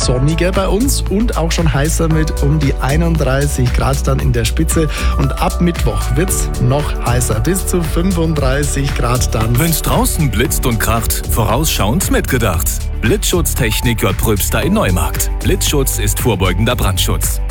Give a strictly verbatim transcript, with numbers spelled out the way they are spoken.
sonniger bei uns und auch schon heißer mit um die einunddreißig Grad dann in der Spitze. Und ab Mittwoch wird's noch heißer, bis zu fünfunddreißig Grad dann. Wenn's draußen blitzt und kracht, vorausschauend mitgedacht. Blitzschutztechnik J. Pröbster in Neumarkt. Blitzschutz ist vorbeugender Brandschutz.